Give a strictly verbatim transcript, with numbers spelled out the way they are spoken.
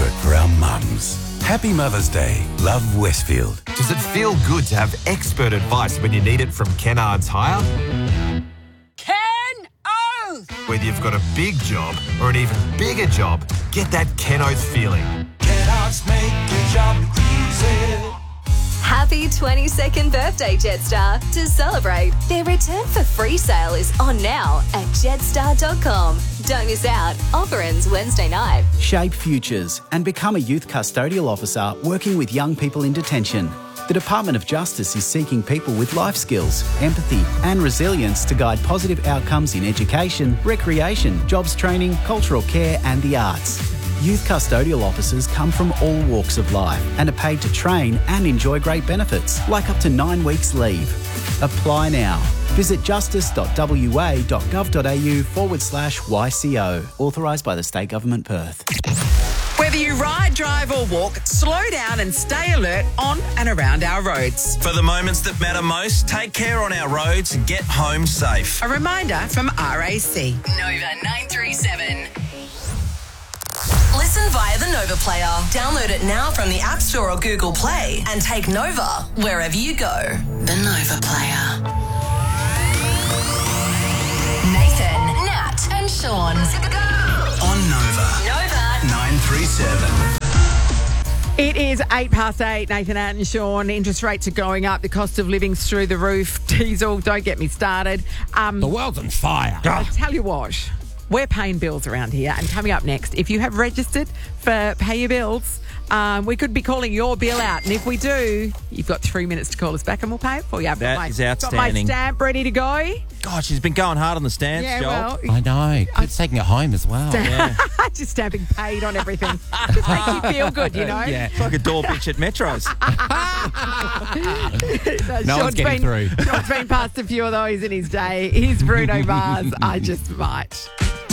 it for our mums. Happy Mother's Day. Love, Westfield. Does it feel good to have expert advice when you need it from Kennards Hire? Ken Oath! Whether you've got a big job or an even bigger job, get that Ken Oath feeling. Kennards make your job easy. Happy twenty-second birthday, Jetstar. To celebrate, their return for free sale is on now at jetstar dot com. Don't miss out. Offer ends Wednesday night. Shape futures and become a youth custodial officer working with young people in detention. The Department of Justice is seeking people with life skills, empathy and resilience to guide positive outcomes in education, recreation, jobs training, cultural care and the arts. Youth custodial officers come from all walks of life and are paid to train and enjoy great benefits, like up to nine weeks leave. Apply now. Visit justice.wa.gov.au forward slash YCO. Authorised by the State Government Perth. Whether you ride, drive or walk, slow down and stay alert on and around our roads. For the moments that matter most, take care on our roads and get home safe. A reminder from R A C. Nova nine three seven. Listen via the Nova Player. Download it now from the App Store or Google Play and take Nova wherever you go. The Nova Player. Nathan, Nat and Sean. On Nova. Nova nine three seven. It is eight past eight. Nathan, Nat and Sean. Interest rates are going up. The cost of living's through the roof. Diesel, don't get me started. Um, The world's on fire. I tell you what. We're paying bills around here. And coming up next, if you have registered for Pay Your Bills, um, we could be calling your bill out. And if we do, you've got three minutes to call us back and we'll pay it for you. I've That got my, is got my outstanding. stamp ready to go. God, she's been going hard on the stands, Yeah, Joel. well, I know. It's taking it home as well. Yeah. just stamping paid on everything. Just makes you feel good, you know? Yeah. It's like a door bitch at Metros. So No one's Sean's getting been, through. Sean's been past a few of those in his day. Here's Bruno Mars. I just might.